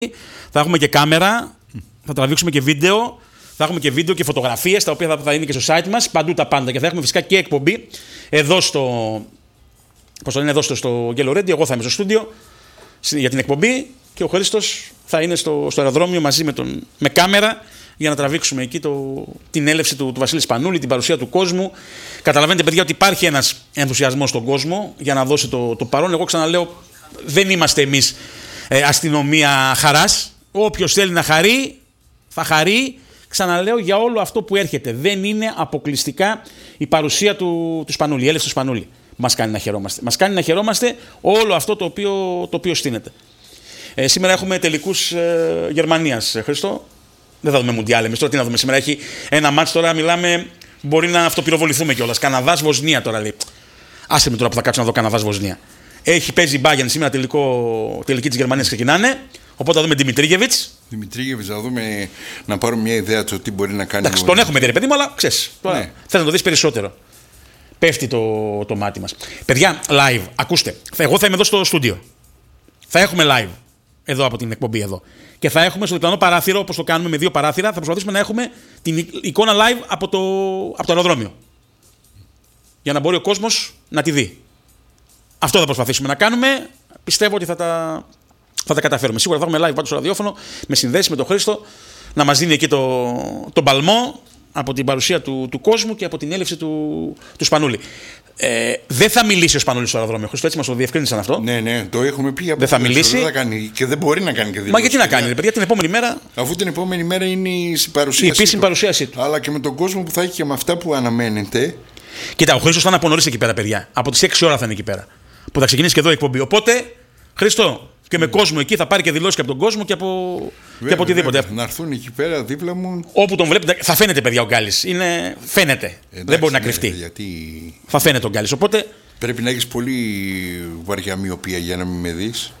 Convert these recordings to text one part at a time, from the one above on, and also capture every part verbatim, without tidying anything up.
Θα έχουμε και κάμερα, θα τραβήξουμε και βίντεο, θα έχουμε και βίντεο και φωτογραφίες, τα οποία θα, θα είναι και στο site μας, παντού τα πάντα. Και θα έχουμε φυσικά και εκπομπή εδώ στο, πώς το λένε, εδώ στο, στο Yellow Radio. Εγώ θα είμαι στο στούντιο για την εκπομπή και ο Χρήστος θα είναι στο, στο αεροδρόμιο μαζί με, τον, με κάμερα για να τραβήξουμε εκεί το, την έλευση του, του Βασίλη Σπανούλη, την παρουσία του κόσμου. Καταλαβαίνετε, παιδιά, ότι υπάρχει ένας ενθουσιασμός στον κόσμο για να δώσει το, το παρόν. Εγώ ξαναλέω, δεν είμαστε εμείς ε, αστυνομία χαράς. Όποιος θέλει να χαρεί, θα χαρεί. Ξαναλέω, για όλο αυτό που έρχεται. Δεν είναι αποκλειστικά η παρουσία του, του Σπανούλη, η έλευση του Σπανούλη. Μας κάνει να χαιρόμαστε. Μας κάνει να χαιρόμαστε όλο αυτό το οποίο, το οποίο στείνεται. Ε, σήμερα έχουμε τελικούς ε, Γερμανίας, ε, Χριστό. Δεν θα δούμε Μουντιάλ. Εμείς τώρα τι να δούμε σήμερα. Έχει ένα μάτς τώρα, μιλάμε, μπορεί να αυτοπυροβοληθούμε κιόλας. Καναδάς-Βοσνία τώρα λέει. Άσε με τώρα που θα κάτσω να δω Καναδάς-Βοσνία. Έχει παίζει η Bayern σήμερα, τελικό, τελική της Γερμανίας ξεκινάνε. Οπότε θα δούμε Δημητρίγεβιτς. Δημητρίγεβιτς, να δούμε, να πάρουμε μια ιδέα του τι μπορεί να κάνει. Εντάξει, τον έχουμε δει, ρε παιδί μου, αλλά ξέρεις. Ναι. Θέλω να το δεις περισσότερο. Πέφτει το, το μάτι μας. Παιδιά, live, ακούστε. Εγώ θα είμαι εδώ στο στούντιο. Θα έχουμε live εδώ από την εκπομπή εδώ. Και θα έχουμε στο διπλανό παράθυρο, όπως το κάνουμε με δύο παράθυρα, θα προσπαθήσουμε να έχουμε την εικόνα live από το, από το αεροδρόμιο. Για να μπορεί ο κόσμος να τη δει. Αυτό θα προσπαθήσουμε να κάνουμε. Πιστεύω ότι θα τα, θα τα καταφέρουμε. Σίγουρα θα έχουμε live πάντως στο ραδιόφωνο, με συνδέσεις με τον Χρήστο, να μας δίνει εκεί το, τον παλμό από την παρουσία του, του κόσμου και από την έλευση του, του Σπανούλη. Ε, δεν θα μιλήσει ο Σπανούλης στο αεροδρόμιο. Χρήστο, έτσι μας το διευκρίνησαν αυτό. Ναι, ναι, το έχουμε πει από δεν θα μιλήσει. Δεν θα κάνει, και δεν μπορεί να κάνει και δηλώσεις. Μα γιατί να κάνει, ρε παιδιά, την επόμενη μέρα. Αφού την επόμενη μέρα είναι η παρουσίαση. Η επίσημη παρουσίαση του. Αλλά και με τον κόσμο που θα έχει και με αυτά που αναμένεται. Κοίτα, ο Χρήστος θα είναι από νωρίς εκεί πέρα, παιδιά. Από τις έξι ώρα θα είναι εκεί πέρα. Που θα ξεκινήσει και εδώ η εκπομπή. Οπότε, Χρήστο, και με κόσμο εκεί θα πάρει και δηλώσεις και από τον κόσμο και από, βέβαια, και από οτιδήποτε. Βέβαια, να έρθουν εκεί πέρα δίπλα μου. Όπου τον βλέπετε, θα φαίνεται, παιδιά, ο Γκάλης. Είναι... Φαίνεται. Εντάξει, δεν μπορεί να κρυφτεί. Ναι, γιατί... Θα φαίνεται ο Γκάλης. Οπότε. Πρέπει να έχεις πολύ βαριά μοιοπία για να μην με δεις.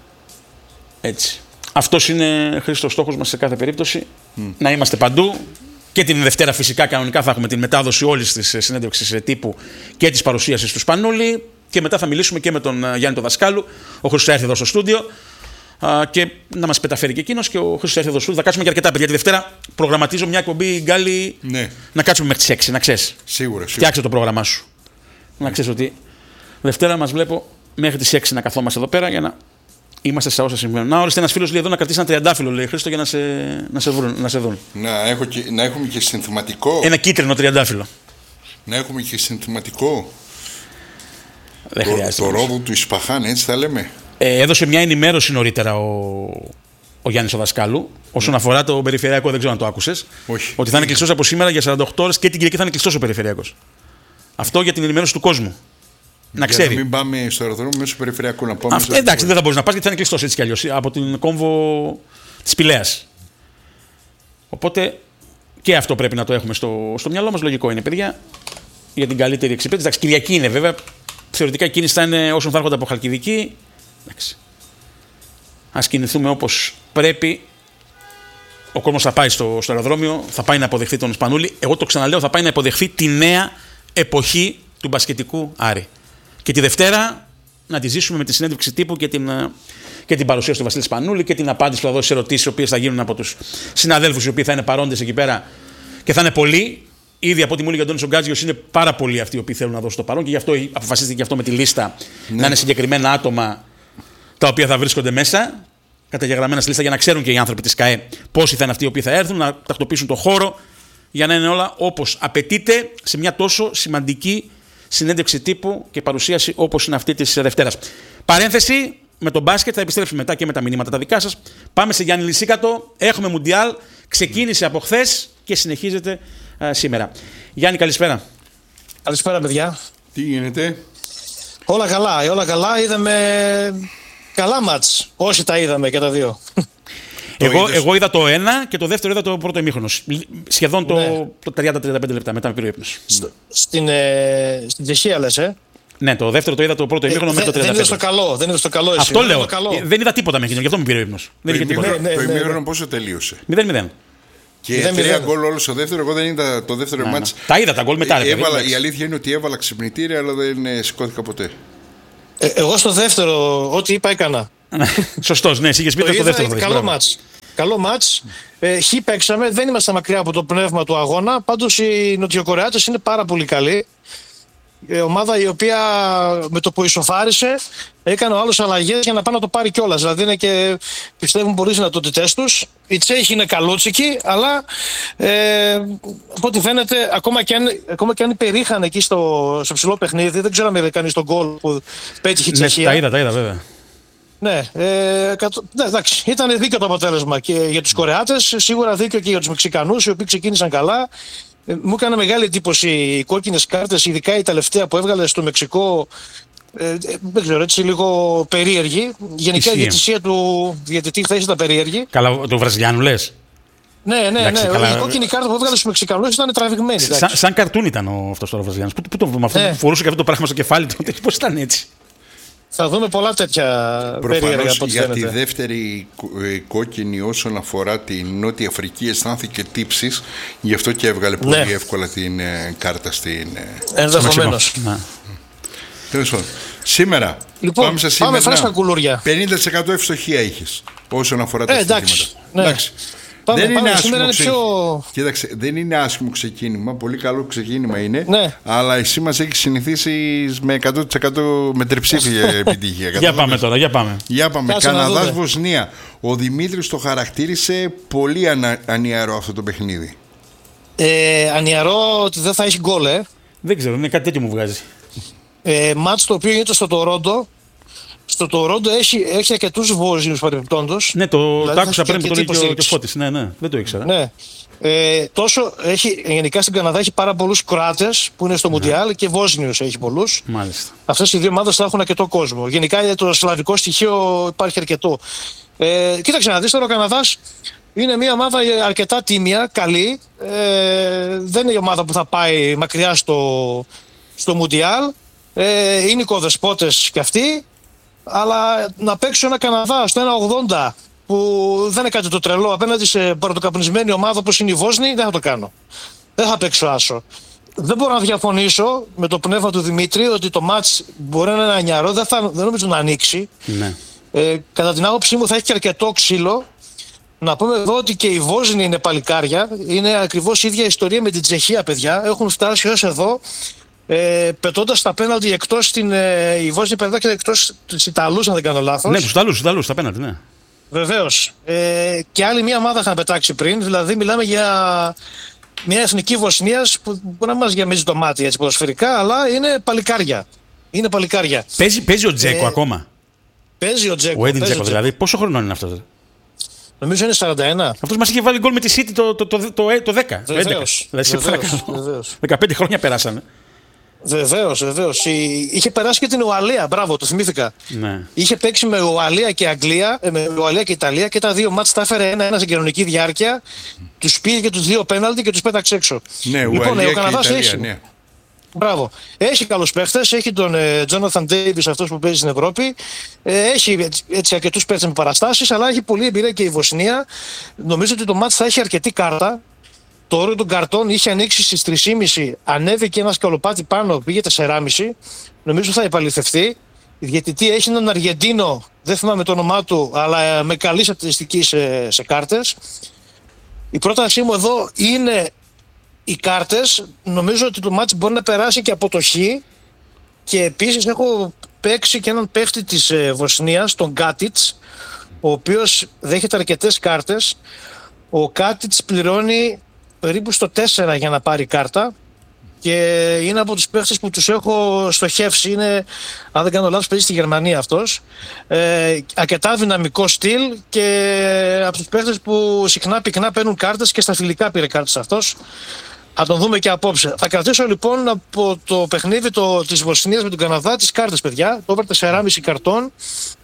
Έτσι. Αυτός είναι, Χρήστο, ο στόχος μας σε κάθε περίπτωση. Mm. Να είμαστε παντού. Και την Δευτέρα φυσικά κανονικά θα έχουμε την μετάδοση όλης της συνέντευξης τύπου και της παρουσίασης του Σπανούλη. Και μετά θα μιλήσουμε και με τον Γιάννη τον Δασκάλου. Ο Χρήστος θα έρθει εδώ στο στούντιο και να μας πεταφέρει και εκείνος. Και ο Χρήστος θα έρθει εδώ στο στούντιο. Θα κάτσουμε και αρκετά, παιδιά. Τη Δευτέρα προγραμματίζω μια εκπομπή Γκάλι. Ναι. Να κάτσουμε μέχρι τις έξι, να ξέρεις. Σίγουρα, σίγουρα. Φτιάξε το πρόγραμμά σου. Ναι. Να ξέρεις ότι Δευτέρα μας βλέπω μέχρι τις έξι να καθόμαστε εδώ πέρα για να είμαστε σε όσα συμβαίνουν. Να ορίστε, ένας φίλος λέει εδώ να κρατήσει ένα τριαντάφυλλο, λέει Χρήστο, για να σε, να σε, βρουν, να σε δουν. Να, έχω και, να έχουμε και συνθηματικό. Ένα κίτρινο τριαντάφυλλο. Να έχουμε και συνθηματικό. Δεν το, χρειάζεται. Το ρόδο του Ισπαχάν, έτσι θα λέμε. Ε, έδωσε μια ενημέρωση νωρίτερα ο, ο Γιάννης ο Δασκάλου όσον αφορά το περιφερειακό. Δεν ξέρω αν το άκουσες. Όχι. Ότι θα είναι κλειστός από σήμερα για σαράντα οκτώ ώρες και την Κυριακή θα είναι κλειστός ο περιφερειακός. Αυτό για την ενημέρωση του κόσμου. Να για ξέρει. Να μην πάμε στο αεροδρόμιο μέσω περιφερειακού να πάμε. Αυτό, εντάξει, δεν θα μπορείς να πας γιατί θα είναι κλειστός έτσι κι αλλιώς από την κόμβο της Πηλαίας. Οπότε και αυτό πρέπει να το έχουμε στο, στο μυαλό μας. Λογικό είναι, παιδιά, για την καλύτερη εξυπηρέτηση. Εντάξει, Κυριακή είναι βέβαια. Θεωρητικά η κίνηση θα είναι όσων θα έρχονται από Χαλκιδική. Εντάξει. Ας κινηθούμε όπως πρέπει. Ο κόσμος θα πάει στο, στο αεροδρόμιο, θα πάει να αποδεχθεί τον Σπανούλη. Εγώ το ξαναλέω, θα πάει να αποδεχθεί τη νέα εποχή του μπασκετικού Άρη. Και τη Δευτέρα να τη ζήσουμε με τη συνέντευξη τύπου και την, και την παρουσίαση του Βασίλη Σπανούλη και την απάντηση που θα δώσει σε ερωτήσεις, οι οποίες θα γίνουν από τους συναδέλφους οι οποίοι θα είναι παρόντες εκεί πέρα και θα είναι πολλοί. Ήδη από ό,τι μου έλεγε ο Αντώνης ο Γκάτζιος είναι πάρα πολλοί αυτοί οι οποίοι θέλουν να δώσουν το παρόν και γι' αυτό αποφασίστηκε και αυτό με τη λίστα ναι. Να είναι συγκεκριμένα άτομα τα οποία θα βρίσκονται μέσα, καταγεγραμμένα στη λίστα για να ξέρουν και οι άνθρωποι της ΚΑΕ πόσοι θα είναι αυτοί οι οποίοι θα έρθουν, να τακτοποιήσουν το χώρο για να είναι όλα όπως απαιτείται σε μια τόσο σημαντική συνέντευξη τύπου και παρουσίαση όπως είναι αυτή της Δευτέρας. Παρένθεση, με τον μπάσκετ θα επιστρέψουμε μετά και με τα μηνύματα τα δικά σας. Πάμε σε Γιάννη Λυσίκατο, έχουμε Μουντιάλ, ξεκίνησε από χθες και συνεχίζεται σήμερα. Γιάννη, καλησπέρα. Καλησπέρα, παιδιά. Τι γίνεται? Όλα καλά, όλα καλά. Είδαμε καλά μάτς. Όσοι τα είδαμε και τα δύο. Εγώ, εγώ είδα το ένα και το δεύτερο είδα το πρώτο ημίχρονο. Σχεδόν το, ναι. το τριάντα με τριάντα πέντε λεπτά μετά με πήρε ο ύπνος. Στην, ε, στην Τσεχία λες, ε. Ναι, το δεύτερο το είδα το πρώτο ημίχρονο ε, με το τριάντα πέντε. Δεν είδες το καλό, δεν είδες το καλό εσύ. Αυτό λέω. Καλό. Ε, δεν είδα τίποτα μέχρι γι' αυτό με πήρε ο ύπνος. Δεν είχε τίποτα. Το ημίχρονο πόσο τελείωσε? μηδέν μηδέν. Και τρία γκολ όλο στο δεύτερο. Εγώ δεν είδα το δεύτερο μάτς. Τα είδα τα γκολ μετά. Ρε, έβαλα, η αλήθεια είναι ότι έβαλα ξυπνητήρια, αλλά δεν σηκώθηκα ποτέ. Ε, εγώ στο δεύτερο, ό,τι είπα έκανα. Σωστός, ναι, εσύ είχες πει το, το δεύτερο. Καλό μάτς. Καλό μάτς. Ε, χ παίξαμε, δεν είμαστε μακριά από το πνεύμα του αγώνα. Πάντως οι Νοτιοκορεάτες είναι πάρα πολύ καλοί. Ε, ομάδα η οποία με το που ισοφάρισε έκανε ο άλλος αλλαγές για να πάει να το πάρει κιόλας. Δηλαδή είναι και πιστεύουν πολλές δυνατότητές τους. Οι Τσέχοι είναι καλότσικοι, αλλά ε, από ό,τι φαίνεται, ακόμα και αν, ακόμα και αν υπερήχαν εκεί στο, στο ψηλό παιχνίδι, δεν ξέρω αν είδε κανείς τον γκολ που πέτυχε η Τσεχία. Ναι, τα είδα, τα είδα βέβαια. Ναι, ε, κατ... ναι, εντάξει, ήταν δίκαιο το αποτέλεσμα και για τους Κορεάτες, σίγουρα δίκαιο και για τους Μεξικανούς, οι οποίοι ξεκίνησαν καλά. Ε, μου έκανε μεγάλη εντύπωση οι κόκκινες κάρτες, ειδικά η τελευταία που έβγαλε στο Μεξικό. Ε, δεν ξέρω, έτσι λίγο περίεργη. Γενικά η διαιτησία του διαιτητή χθες ήταν περίεργη. Καλά, το Βραζιλιάνου λες. Ναι, ναι, Εντάξει, ναι. καλά. Η κόκκινη κάρτα που έβγαλε στους Μεξικανούς ήταν τραβηγμένη. Σαν, σαν καρτούν ήταν ο, αυτός ο Βραζιλιάνος. Πού, πού το βρούμε αυτό, Ναι. που φορούσε και αυτό το πράγμα στο κεφάλι του. Πώς ήταν έτσι. Θα δούμε πολλά τέτοια περίεργα Προφανώς από ό,τι για τη φαίνεται. δεύτερη ε, κόκκινη όσον αφορά τη Νότια Αφρική αισθάνθηκε τύψεις, γι' αυτό και έβγαλε πολύ Ναι. εύκολα την ε, κάρτα στην... Ε, Ενδεχομένως. Ναι. τέλος πάντων. Σήμερα, Λοιπόν, πάμε σε πάμε σήμερα. φρέσκα κουλούρια. πενήντα τοις εκατό ευστοχία έχεις όσον αφορά τα Ε, εντάξει, στοιχήματα. ναι. Εντάξει. Πάμε, δεν, πάμε, είναι σήμερα άσχημο είναι ξεκίνημα. πιο... Κοίταξε, δεν είναι άσχημο ξεκίνημα. Πολύ καλό ξεκίνημα είναι. Ναι. Αλλά εσύ μας έχεις συνηθίσει με εκατό τοις εκατό με τριψήφια επιτυχία. Για πάμε τώρα, για πάμε. Για πάμε. Κάτσε να Καναδάς δούμε. Βοσνία. Ο Δημήτρης το χαρακτήρισε πολύ ανα, ανιαρό αυτό το παιχνίδι. Ε, ανιαρώ ότι δεν θα έχει γκολ, ε. Δεν ξέρω, είναι κάτι τέτοιο μου βγάζει. ε μάτς το οποίο γίνεται στο Τορόντο. Στο Τορόντο έχει, έχει αρκετούς Βόσνιους παρεμπιπτόντως. Ναι, το Δηλαδή το θα άκουσα έχει πριν που το αρκετή λέει και ο- και ο υποστήριξη. Φώτης. Ναι, ναι, δεν το ήξερα. Ναι. Ε, τόσο έχει, γενικά στην Καναδά έχει πάρα πολλούς Κροάτες που είναι στο Μουντιάλ και Βόσνιους έχει πολλούς. Μάλιστα. Αυτές οι δύο ομάδες θα έχουν αρκετό κόσμο. Γενικά για το σλαβικό στοιχείο υπάρχει αρκετό. Ε, κοίταξε να δεις τώρα, ο Καναδάς είναι μια ομάδα αρκετά τίμια, καλή. Ε, δεν είναι η ομάδα που θα πάει μακριά στο, στο Μουντιάλ. Ε, είναι οικοδεσπότες κι αυτοί. Αλλά να παίξω ένα Καναδά στο ένα ογδόντα που δεν είναι κάτι το τρελό απέναντι σε πρωτοκαπνισμένη ομάδα όπως είναι η Βόσνη, δεν θα το κάνω. Δεν θα παίξω άσο. Δεν μπορώ να διαφωνήσω με το πνεύμα του Δημήτρη ότι το μάτς μπορεί να είναι ανιαρό, δεν, θα, δεν νομίζω να ανοίξει. Ναι. Ε, κατά την άποψή μου θα έχει και αρκετό ξύλο. Να πούμε εδώ ότι και οι Βόσνοι είναι παλικάρια. Είναι ακριβώς η ίδια ιστορία με την Τσεχία, παιδιά. Έχουν φτάσει έως εδώ, ε, πετώντας τα πέναλτι εκτός την. Ε, οι Βόσνοι πετώντας και εκτός τους Ιταλούς, αν δεν κάνω λάθος. Ναι, τους Ιταλούς, τους Ιταλούς, τα πέναντι, ναι. Βεβαίως. Ε, και άλλη μια ομάδα είχαν πετάξει πριν. Δηλαδή, μιλάμε για μια εθνική Βοσνίας που μπορεί να μας γεμίζει το μάτι έτσι ποδοσφαιρικά, αλλά είναι παλικάρια. Είναι παλικάρια. Παίζει, παίζει ο Τζέκο Ε, ακόμα. Παίζει ο Τζέκο. Ο Έντιν παίζει Τζέκο, ο δηλαδή. Πόσο χρονών είναι αυτός? Νομίζω είναι σαράντα ένα. Αυτός μας είχε βάλει γκολ με τη City το, το, το, το, το, το δέκα. Το έντεκα. Βεβαίως, Δηλαδή, σε βεβαίως, παρακαλώ. βεβαίως. δεκαπέντε χρόνια περάσανε. Βεβαίως, βεβαίως. Η- Είχε περάσει και την Ουαλία, μπράβο, το θυμήθηκα. Ναι. Είχε παίξει με Ουαλία και Αγγλία, ε, με Ουαλία και Ιταλία και τα δύο μάτς τα έφερε ένα-ένα σε κανονική διάρκεια. Τους πήγε και τους δύο πέναλτι και τους πέταξε έξω. Ναι, λοιπόν, Ουαλία ο και Καναδάς Ιταλία, έχει. ναι. Μπράβο. Έχει καλούς παίχτες, έχει τον ε, Jonathan Davis, αυτός που παίζει στην Ευρώπη. Ε, έχει έτσι, έτσι αρκετούς παίχτες με παραστάσεις, αλλά έχει πολλή εμπειρία και η Βοσνία. Νομίζω ότι το μάτς θα έχει αρκετή κάρτα. Το όριο των καρτών είχε ανοίξει στις τρεις και μισή, ανέβηκε ένα σκαλοπάτι πάνω, πήγε τέσσερα και μισή. Νομίζω θα επαληθευτεί. Διαιτητή έχει έναν Αργεντίνο, δεν θυμάμαι το όνομά του, αλλά με καλή στατιστική σε, σε κάρτες. Η πρότασή μου εδώ είναι οι κάρτες. Νομίζω ότι το μάτς μπορεί να περάσει και από το Χ. Και επίσης έχω παίξει και έναν παίχτη της ε, Βοσνίας, τον Κάτιτς, ο οποίος δέχεται αρκετές κάρτες. Ο Κάτιτς πληρώνει περίπου στο τέσσερα για να πάρει κάρτα και είναι από τους παίχτες που τους έχω στοχεύσει. Είναι, αν δεν κάνω λάθος, παίζει στη Γερμανία αυτός. Ε, αρκετά δυναμικό στυλ και από τους παίχτες που συχνά πυκνά παίρνουν κάρτες και στα φιλικά πήρε κάρτες αυτός. Θα τον δούμε και απόψε. Θα κρατήσω λοιπόν από το παιχνίδι το, της Βοσνίας με τον Καναδά τις κάρτες, παιδιά. Το over τέσσερα και μισή καρτών.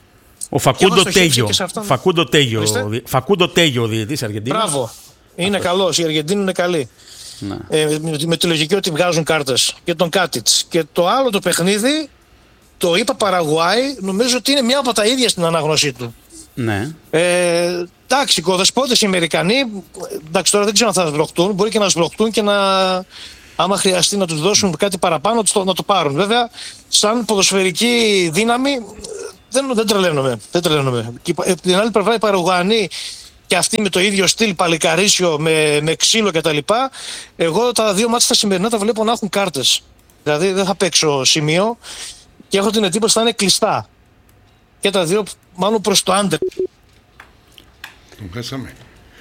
Ο Φακούντο έχω στοχεύσει Τέγιο. και σε αυτόν. Φακούντο Τέγιο. Ορίστε. ο δι- Φακούντο Τέγιο, ο διαιτητής Αργεντίνης. Μπράβο. Είναι καλός. Οι Αργεντίνοι είναι καλοί. Ναι. Ε, με, με τη λογική ότι βγάζουν κάρτες. Και τον Κάτιτς. Και το άλλο το παιχνίδι, το είπα Παραγουάη, νομίζω ότι είναι μια από τα ίδια στην ανάγνωσή του. Ναι. Ε, εντάξει, οικοδεσπότες οι Αμερικανοί, εντάξει τώρα δεν ξέρω αν θα σμπροχτούν, μπορεί και να σμπροχτούν και να, άμα χρειαστεί να τους δώσουν κάτι παραπάνω, τους το- να το πάρουν. Βέβαια, σαν ποδοσφαιρική δύναμη, δεν, δεν τρελαίνομαι. Δεν τρελαίνομαι. Και από την άλλη πλευρά οι Παραγουανοί και αυτοί με το ίδιο στυλ, παλικαρίσιο, με, με ξύλο κτλ. Εγώ τα δύο μάτια τα σημερινά τα βλέπω να έχουν κάρτες. Δηλαδή δεν θα παίξω σημείο και έχω την εντύπωση ότι θα είναι κλειστά. Και τα δύο μάλλον προς το άντερ. Τον χάσαμε.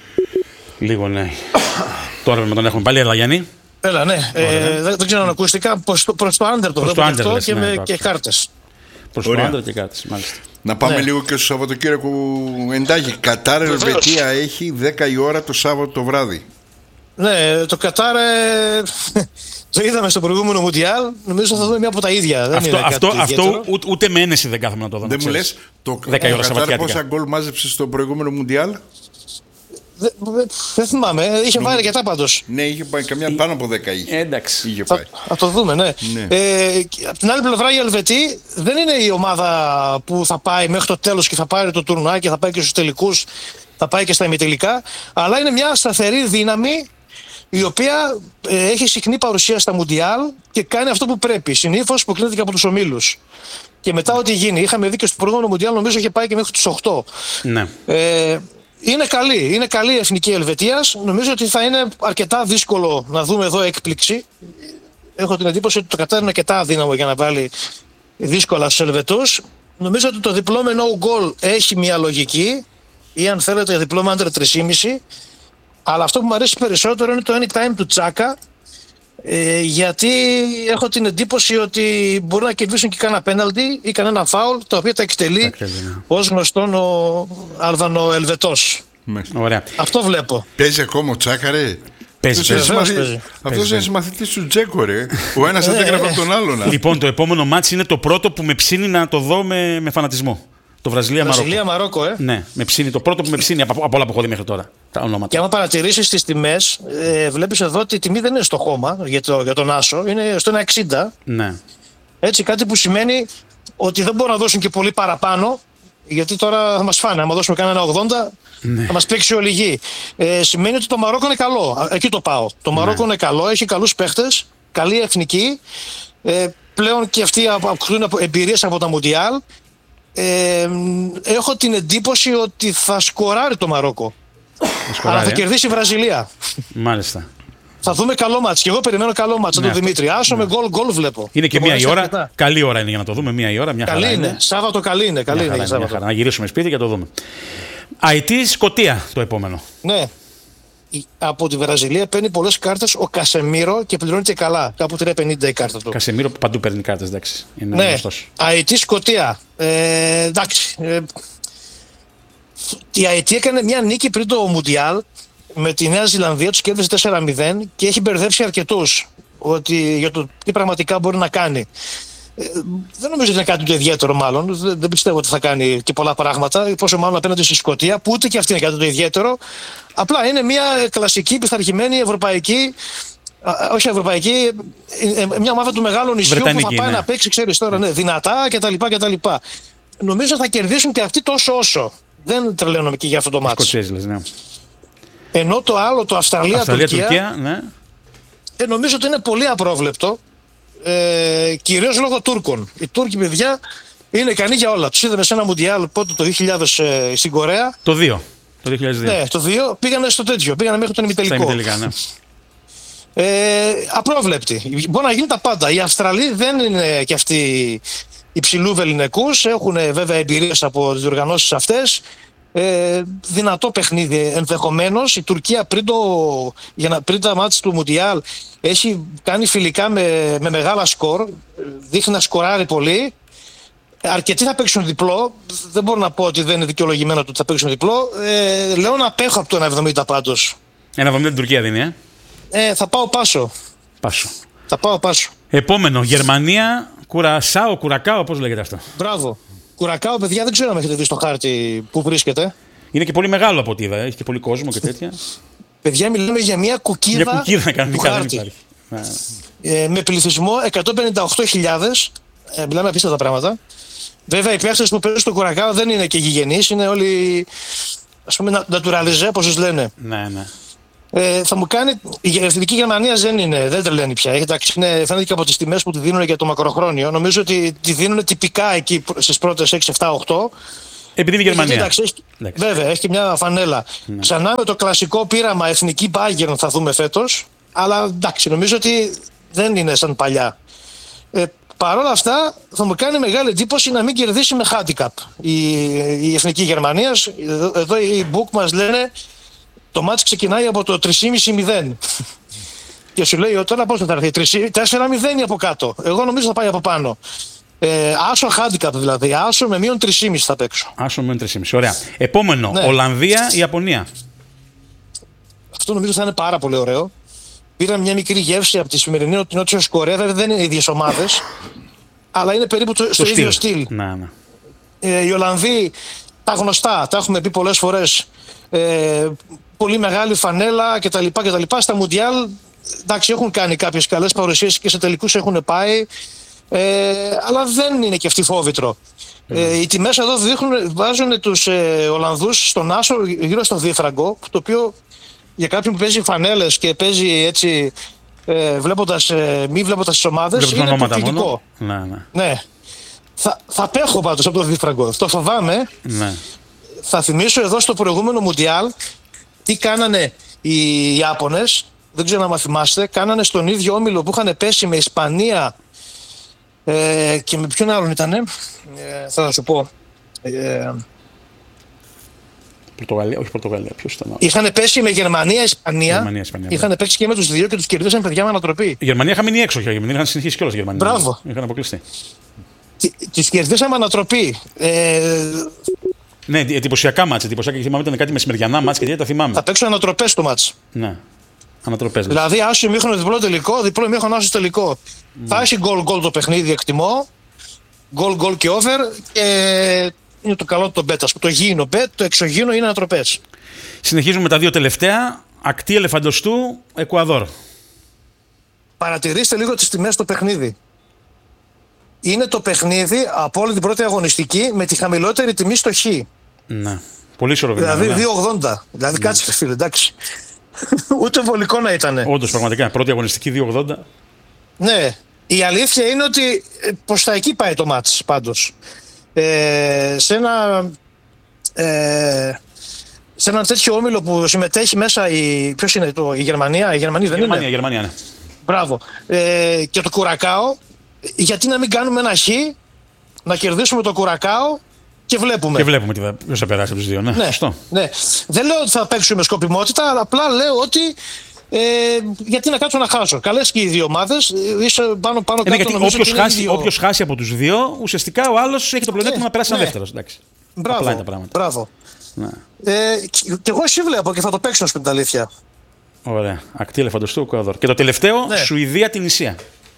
Λίγο, ναι. Τώρα με τον έχουμε πάλι, έλα Γιάννη. Έλα, ναι. Ε, δεν, δεν ξέρω αν ακουστικά. Προς το άντερ το βλέπω αυτό λες, και, ναι, με, και κάρτες. Προς το άντερ και κάρτες, μάλιστα. Να πάμε Ναι. λίγο και στο Σαββατοκύριακο εντάχει. Κατάρ Ελβετία έχει δέκα η ώρα το Σάββατο το βράδυ. Ναι, το Κατάρ ε, το είδαμε στο προηγούμενο Μουντιάλ. Νομίζω θα δούμε μια από τα ίδια. Δεν Αυτό, είναι αυτό, κάτι αυτό ιδιαίτερο. ούτε, ούτε με ένεση δεν κάθομαι να το δω. Δεν να μου ξέρεις. λες το δέκα η ώρα Κατάρ Σαββατιάτικα. πόσα γκολ μάζεψε στο προηγούμενο Μουντιάλ? Δεν, δεν θυμάμαι. Είχε βάλει αρκετά πάντως. Ναι, είχε πάει καμιά πάνω από δέκα είχε. Ε, εντάξει. Είχε Θα, πάει. θα το δούμε, ναι. Ναι. Ε, απ' την άλλη πλευρά, οι Ελβετοί δεν είναι η ομάδα που θα πάει μέχρι το τέλος και θα πάρει το τουρνουά και θα πάει και στους τελικούς, θα πάει και στα ημιτελικά. Αλλά είναι μια σταθερή δύναμη η οποία ε, έχει συχνή παρουσία στα Μουντιάλ και κάνει αυτό που πρέπει. Συνήθως αποκλίνεται και από τους ομίλους. Και μετά ό,τι γίνει, είχαμε δει και στο προηγούμενο Μουντιάλ, νομίζω είχε πάει και μέχρι τους οκτώ. Ναι. Ε, είναι καλή, είναι καλή η εθνική Ελβετίας. Νομίζω ότι θα είναι αρκετά δύσκολο να δούμε εδώ έκπληξη. Έχω την εντύπωση ότι το Κατάρ είναι αρκετά αδύναμο για να βάλει δύσκολα στους Ελβετούς. Νομίζω ότι το διπλό με no goal έχει μια λογική, ή αν θέλετε διπλό με under τρία κόμμα πέντε. Αλλά αυτό που μου αρέσει περισσότερο είναι το anytime του Τσάκα, ε, γιατί έχω την εντύπωση ότι μπορεί να κερδίσουν και κανένα πέναλτι ή κανένα φάουλ, τα οποία τα εκτελεί εκτελεί, ναι. ως γνωστόν ο Αλβανο-Ελβετός. Μάλιστα. Ωραία. Αυτό βλέπω. Παίζει ακόμα ο Τσάκα, ρε. Παίζει, Αυτός είναι παίζει. Βεβαίως συμμαθη- παίζει. Αυτός Παίζει. είναι συμμαθητής του Τζέκο, ρε. Ο ένας αντέγραφε από τον άλλον. Λοιπόν, το επόμενο μάτς είναι το πρώτο που με ψήνει να το δω με, με φανατισμό. Το Βραζιλία-Μαρόκο. Βραζιλία-Μαρόκο, ε. Ναι, με ψήνει. Το πρώτο που με ψήνει από, από όλα που έχω δει μέχρι τώρα. Τα ονόματα. Και άμα παρατηρήσεις τις τιμές, ε, βλέπεις εδώ ότι η τιμή δεν είναι στο χώμα για, το, για τον Άσο, είναι στο ένα εξήντα. Ναι. Έτσι, κάτι που σημαίνει ότι δεν μπορούν να δώσουν και πολύ παραπάνω, γιατί τώρα θα μας φάνε. Αν δώσουμε κανένα ογδόντα, Ναι. θα μας παίξει όλη η γη. Ε, σημαίνει ότι το Μαρόκο είναι καλό. Α, Εκεί το πάω. Το Μαρόκο είναι καλό, έχει καλούς παίχτες, καλή εθνική. Ε, πλέον και αυτοί αποκτούν από- εμπειρίες από τα Μουντιάλ. Ε, έχω την εντύπωση ότι θα σκοράρει το Μαρόκο. Αλλά θα ε. κερδίσει η Βραζιλία. Μάλιστα. Θα δούμε καλό μάτς. Και εγώ περιμένω καλό μάτς. Ναι, τον αυτό. Δημήτρη. Άσο με γκολ γκολ βλέπω. Είναι και Το μία η μπορείς ώρα. αρκετά. Καλή ώρα είναι για να το δούμε. Μία η ώρα, μια Καλή χαρά είναι. Σάββατο καλή είναι. Καλή Μια είναι χαρά, για μια Σάββατο. χαρά. Να γυρίσουμε σπίτι και το δούμε. Αιτή Σκωτία το επόμενο. Ναι. Η- Από τη Βραζιλία παίρνει πολλές κάρτες ο Κασεμίρο και πληρώνει και καλά. Κάπου τρία πενήντα η κάρτα του. Κασεμίρο παντού παίρνει κάρτες, εντάξει. Είναι Ναι. γνωστός. Αιτή Σκωτία. Ε, εντάξει. Ε, η Αιτή έκανε μια νίκη πριν το Μουντιάλ με τη Νέα Ζηλανδία, τους κέρδισε τέσσερα μηδέν και έχει μπερδέψει αρκετούς ότι για το τι πραγματικά μπορεί να κάνει. Ε, δεν νομίζω ότι είναι κάτι το ιδιαίτερο, μάλλον. Δεν, δεν πιστεύω ότι θα κάνει και πολλά πράγματα. Πόσο μάλλον απέναντι στη Σκωτία, που ούτε και αυτή είναι κάτι το ιδιαίτερο. Απλά είναι μια κλασική, πειθαρχημένη ευρωπαϊκή. α, Όχι ευρωπαϊκή, ε, ε, μια ομάδα του μεγάλου νησιού που θα Βρετανική, πάει ναι. να παίξει, ξέρεις τώρα, ναι, δυνατά κτλ. κτλ. Νομίζω θα κερδίσουν και αυτοί τόσο όσο. Δεν τρελαίνομαι και για αυτό το μάτσο. Σκοτσέζι, λες, ναι. Ενώ το άλλο, το Αυστραλία-Τουρκία, Αυστραλία-Τουρκία, ναι. ε, νομίζω ότι είναι πολύ απρόβλεπτο. Ε, κυρίως λόγω Τούρκων. Οι Τούρκοι, παιδιά, είναι ικανοί για όλα. Τους είδαμε σε ένα Μουντιάλ πότε το δύο χιλιάδες ε, στην Κορέα. Το δύο. Το δύο χιλιάδες δύο. Ναι, το δύο πήγανε στο τέτοιο. Πήγανε μέχρι τον Στα ημιτελικό. ημιτελικά, ναι. Ε, απρόβλεπτοι. Μπορεί να γίνει τα πάντα. Οι Αυστραλοί δεν είναι και αυτοί υψηλού βεληνικούς. Έχουν βέβαια εμπειρίες από τις οργανώσεις αυτές. Ε, δυνατό παιχνίδι ενδεχομένως. Η Τουρκία πριν, το, για να, πριν τα μάτς του Μουντιάλ έχει κάνει φιλικά με, με μεγάλα σκορ. Δείχνει να σκοράρει πολύ. Αρκετοί θα παίξουν διπλό. Δεν μπορώ να πω ότι δεν είναι δικαιολογημένο το ότι θα παίξουν διπλό. Ε, λέω να απέχω από το ένα εβδομήντα πάντως. Ένα εβδομήντα την Τουρκία δίνει, ε. Ε, θα πάω πάσο. Πάσο. Θα πάω πάσο. Επόμενο, Γερμανία, Κουρασάο, Κουρακάο, πώς λέγεται αυτό. Μπράβο. Κουρακάο, παιδιά, δεν ξέρω αν έχετε δει στο χάρτη που βρίσκεται. Είναι και πολύ μεγάλο από ό,τι είδα, έχει και πολύ κόσμο και τέτοια. Παιδιά, μιλάμε για μια κουκίδα, Μια κουκίδα του κανονικά δεν χάρτη. υπάρχει. Ναι. Ε, με πληθυσμό εκατόν πενήντα οκτώ χιλιάδες. Ε, μιλάμε απίστευτα πράγματα. Βέβαια, οι παίχτες που παίζουν στο Κουρακάο δεν είναι και γηγενείς, είναι όλοι, ας πούμε, naturalisé, όπως τους λένε. Ναι, ναι. Ε, θα μου κάνει. Η εθνική Γερμανία δεν είναι, δεν τρελαίνει πια. Εντάξει, είναι, φαίνεται και από τις τιμές που τη δίνουν για το μακροχρόνιο. Νομίζω ότι τη δίνουν τυπικά εκεί στις πρώτες έξι, επτά, οκτώ. Επειδή είναι η Γερμανία. Εντάξει, έχει, βέβαια, έχει και μια φανέλα. Ναι. Ξανά με το κλασικό πείραμα εθνική Bayern θα δούμε φέτος. Αλλά εντάξει, νομίζω ότι δεν είναι σαν παλιά. Ε, Παρ' όλα αυτά, θα μου κάνει μεγάλη εντύπωση να μην κερδίσει με handicap η, η εθνική Γερμανίας. Εδώ οι book μας λένε το μάτς ξεκινάει από το τρία κόμμα πέντε μηδέν. Και σου λέει τώρα πώς θα έρθει, τέσσερα μηδέν από κάτω. Εγώ νομίζω θα πάει από πάνω. Ε, άσο handicap δηλαδή, άσο με μείον τρία κόμμα πέντε θα παίξω. Άσο με μείον τρία κόμμα πέντε, ωραία. Επόμενο, ναι. Ολλανδία, Ιαπωνία. Αυτό νομίζω θα είναι πάρα πολύ ωραίο. Πήρα μια μικρή γεύση από τη σημερινή Νότια Κορέα, δεν είναι οι ίδιες ομάδες, αλλά είναι περίπου το, στο ίδιο στυλ. Να, ναι. Ε, οι Ολλανδοί, τα γνωστά, τα έχουμε πει πολλές φορές, ε, πολύ μεγάλη φανέλα κτλ. κτλ. Στα Μουντιάλ, εντάξει, έχουν κάνει κάποιες καλές παρουσίες και σε τελικούς έχουν πάει, ε, αλλά δεν είναι και αυτή φόβητρο. Mm. Ε, οι τιμές εδώ δείχνουν, βάζουν τους ε, Ολλανδούς στον άσο γύρω στο δίφραγκο, το οποίο για κάποιον που παίζει φανέλες και παίζει έτσι, ε, βλέποντας, ε, μη βλέποντας τις ομάδες, είναι προκλητικό. Ναι, ναι. Ναι. Θα, θα πέχω πάντως από το δίφραγκο. Το φοβάμαι. Ναι. Θα θυμίσω εδώ στο προηγούμενο Μουντιάλ τι κάνανε οι Ιάπωνες. Δεν ξέρω αν θυμάστε. Κάνανε στον ίδιο όμιλο που είχαν πέσει με Ισπανία ε, και με ποιον άλλον ήτανε. Ε, θα σου πω. Ε, Πορτογαλία, όχι Πορτογαλία, ποιος ήταν. Είχαν πέσει με Γερμανία, Ισπανία. Γερμανία, Ισπανία είχαν παίξει και με τους δύο και τους κερδίσαν παιδιά με ανατροπή. Η Γερμανία είχαν μείνει έξω, η Γερμανία είχαν συνεχίσει κιόλας. Η Γερμανία. Μπράβο. Είχαν αποκλειστεί. Τις κερδίσαμε ανατροπή. Ε, ναι, εντυπωσιακά μάτς. Εντυπωσιακά, θυμάμαι ήταν κάτι μεσημεριανά μάτς και τέτοια τα θυμάμαι. Θα παίξουν ανατροπές το μάτς. Ναι. Ανατροπές. Δηλαδή, άσο ημίχρονο διπλό τελικό, διπλό ημίχρονο άσο τελικό. Mm. Θα έχει γκολ γκολ το παιχνίδι, εκτιμώ. Γκολ γκολ και over. Και είναι το καλό το bet. Το γήινο bet, το εξωγήινο είναι ανατροπές. Συνεχίζουμε με τα δύο τελευταία. Ακτή Ελεφαντοστού, Εκουαδόρ. Παρατηρήστε λίγο τις τιμές στο παιχνίδι. Είναι το παιχνίδι από όλη την πρώτη αγωνιστική με τη χαμηλότερη τιμή στο χ. Ναι. Πολύ ισορροπημένο. Δηλαδή ναι. δύο ογδόντα. Δηλαδή ναι. Κάτσε φίλε, εντάξει. Ούτε βολικό να ήταν. Όντως, πραγματικά. Πρώτη αγωνιστική δύο ογδόντα. Ναι. Η αλήθεια είναι ότι προς τα εκεί πάει το μάτς πάντως. Ε, σε ένα... Ε, σε ένα τέτοιο όμιλο που συμμετέχει μέσα η... Ποιος είναι το... η Γερμανία, η Γερμανία δεν Γερμανία, είναι. Η Γερμανία, ναι. Μπράβο. Ε, και το Κουρακάο. Γιατί να μην κάνουμε ένα χ, να κερδίσουμε το Κουρακάο και βλέπουμε. Και βλέπουμε ποιος θα περάσει από τους δύο. Ναι, ναι, ναι. Δεν λέω ότι θα παίξουμε σκοπιμότητα, αλλά απλά λέω ότι ε, γιατί να κάτσω να χάσω. Καλές και οι δύο ομάδες. Πάνω, πάνω ε, ναι, κάτω, γιατί όποιος χάσει, ίδιο... όποιος χάσει από τους δύο, ουσιαστικά ο άλλος έχει το πλεονέκτημα ναι, να περάσει ναι. ένα δεύτερος. Εντάξει. Μπράβο. Απλά είναι τα πράγματα. Μπράβο. Ναι. Ε, και εγώ εσύ βλέπω και θα το παίξω στην αλήθεια. Ωραία. Ακτή Ελεφαντοστού, Εκουαδόρ. Και το τελευταίο, ναι. Σουηδία, Τινησία.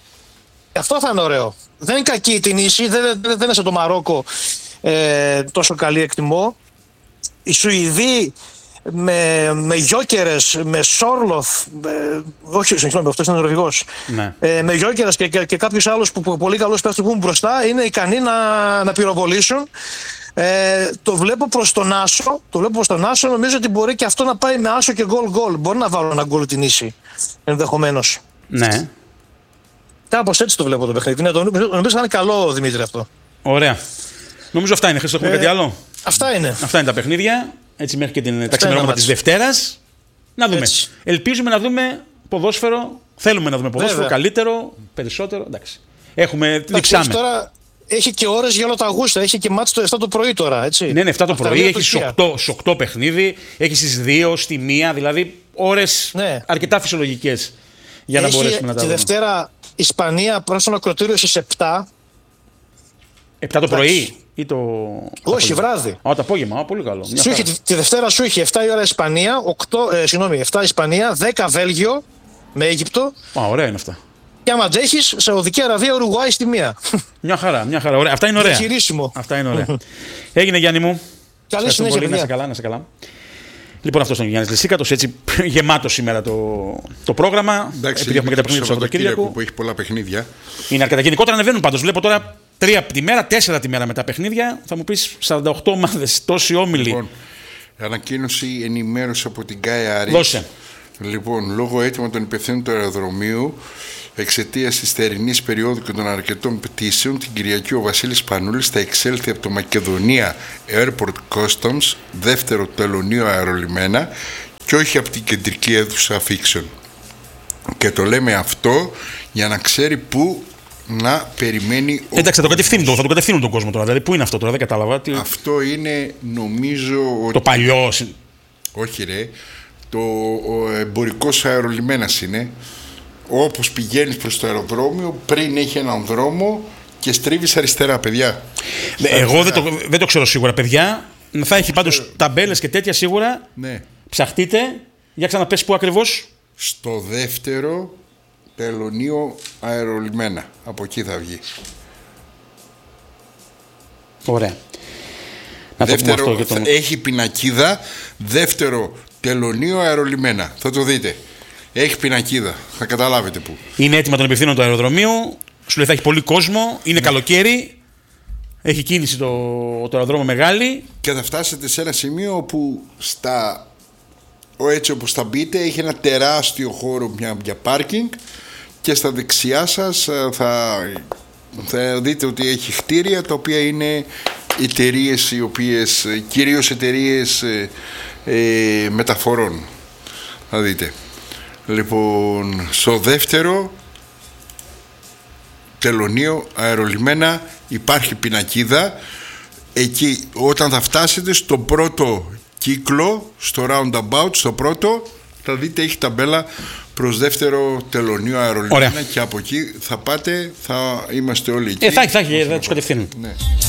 Αυτό θα είναι ωραίο. Δεν είναι κακή η Τινήση, δεν, δεν, δεν είναι σαν το Μαρόκο ε, τόσο καλή εκτιμώ. Οι Σουηδοί με, με Γιόκερες, με Σόρλοφ, με, όχι συγγνώμη, αυτός είναι ο Νορβηγός, ναι. ε, με Γιόκερες και, και, και κάποιους άλλους που, που πολύ καλούς παίκτες που είναι μπροστά, είναι ικανοί να, να πυροβολήσουν. Ε, το βλέπω προς τον Άσο, το βλέπω προς τον Άσο, νομίζω ότι μπορεί και αυτό να πάει με Άσο και γκολ γκολ. Μπορεί να βάλω ένα γκολ την ίση, ενδεχομένως. Ναι. Κάπως έτσι το βλέπω το παιχνίδι. Ναι, το νομίζω θα είναι καλό, Δημήτρη, αυτό. Ωραία. Νομίζω αυτά είναι. Χρήστο, έχουμε ε, κάτι άλλο. Αυτά είναι. Αυτά είναι τα παιχνίδια. Έτσι μέχρι και την, τα ξημερώματα της Δευτέρας. Να δούμε. Έτσι. Ελπίζουμε να δούμε ποδόσφαιρο. Θέλουμε να δούμε ποδόσφαιρο. Βέβαια. Καλύτερο, περισσότερο. Εντάξει. Έχουμε. Διψάμε. Τώρα έχει και ώρες για όλα τα Αγούστα. Έχει και μάτς το επτά το πρωί τώρα. Έτσι. Ναι, είναι επτά το πρωί. Έχει στις οκτώ παιχνίδι. Έχει στις δύο, στη μία. Δηλαδή ώρες ναι. αρκετά φυσιολογικές για έχει να μπορέσουμε να τα δούμε. Τη Δευτέρα Ισπανία προς τον ακροτήριο στις επτά. επτά το πρωί ή το. Όχι, βράδυ. Α, το απόγευμα, α, πολύ καλό. Σου είχε, τη Δευτέρα σου είχε επτά η ώρα Ισπανία, οκτώ, ε, συγγνώμη, επτά Ισπανία, δέκα Βέλγιο με Αίγυπτο. Α, ωραία είναι αυτά. Και άμα αντέχεις, Σαουδική Αραβία, Ουρουγουάη στη μία. Μια χαρά, μια χαρά. Ωραία. Αυτά είναι ωραία. Διαχειρίσιμο. Αυτά είναι ωραία. Έγινε, Γιάννη μου. Καλή συνέχεια. Να σε καλά, να σε καλά. Λοιπόν, αυτό ήταν ο Γιάννης Λυσίκατος, έτσι γεμάτο σήμερα το, το πρόγραμμα. Εντάξει, επειδή έχουμε και τα παιχνίδια του Σαββατοκύριακου που έχει πολλά παιχνίδια. Είναι αρκετά. Γενικότερα ανεβαίνουν πάντως. Βλέπω τώρα τρία τη μέρα, τέσσερα τη μέρα με τα παιχνίδια. Θα μου πεις σαράντα οκτώ ομάδες, τόσοι όμιλοι. Λοιπόν, ανακοίνωση, ενημέρωση από την ΚΑΕ Άρης. Δώσε. Λοιπόν, λόγω αίτημα των υπευθύνων του αεροδρομίου, εξαιτίας της θερινής περίοδου και των αρκετών πτήσεων, την Κυριακή ο Βασίλης Πανούλης θα εξέλθει από το Μακεδονία Airport Customs, δεύτερο τελωνείο αερολιμένα, και όχι από την κεντρική αίθουσα αφήξεων. Και το λέμε αυτό για να ξέρει πού να περιμένει ο Εντάξει, θα το κατευθύνουν, θα το κατευθύνουν τον κόσμο τώρα. Δηλαδή, πού είναι αυτό τώρα, δεν κατάλαβα. Τι... Αυτό είναι, νομίζω. Ότι... Το παλιό. Όχι, ρε. Το ο εμπορικός αερολιμένας είναι. Όπως πηγαίνεις προς το αεροδρόμιο, πριν έχει έναν δρόμο και στρίβεις αριστερά, παιδιά. Ναι, εγώ δεν το, δεν το ξέρω σίγουρα, παιδιά. Θα έχει πάντως ταμπέλες και τέτοια σίγουρα. Ναι. Ψαχτείτε. Για ξαναπες πού ακριβώς. Στο δεύτερο τελωνείο αερολιμένα. Από εκεί θα βγει. Ωραία. Να Δεύτερο, το αυτό τον... έχει πινακίδα. Δεύτερο τελωνείο αερολιμένα. Θα το δείτε. Έχει πινακίδα. Θα καταλάβετε πού. Είναι έτοιμα των υπευθύνων του αεροδρομίου. Σου λέει θα έχει πολύ κόσμο. Είναι ναι. καλοκαίρι. Έχει κίνηση το, το αεροδρόμιο μεγάλη. Και θα φτάσετε σε ένα σημείο όπου στα, έτσι όπως θα μπείτε έχει ένα τεράστιο χώρο για, για πάρκινγκ και στα δεξιά σας θα, θα δείτε ότι έχει κτίρια τα οποία είναι εταιρείες οι οποίες, κυρίως εταιρείες ε, ε, μεταφορών. Θα δείτε. Λοιπόν, στο δεύτερο τελωνείο αερολιμένα υπάρχει πινακίδα. Εκεί όταν θα φτάσετε στο πρώτο κύκλο, στο roundabout, στο πρώτο, θα δείτε έχει ταμπέλα προς δεύτερο τελωνείο αερολιμένα. Ωραία. Και από εκεί θα πάτε, θα είμαστε όλοι εκεί. Ε, θα έχει, θα έχει, θα τους κατευθύνουν. Ναι.